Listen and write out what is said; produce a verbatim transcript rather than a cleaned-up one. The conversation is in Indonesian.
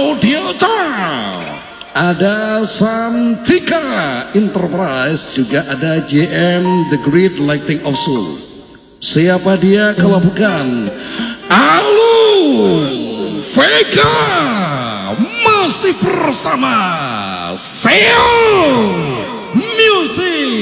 Audiota, ada Santika Enterprise, juga ada J M The Great Lighting of Soul. Siapa dia kalau bukan Alun Vega, masih bersama Seo Music.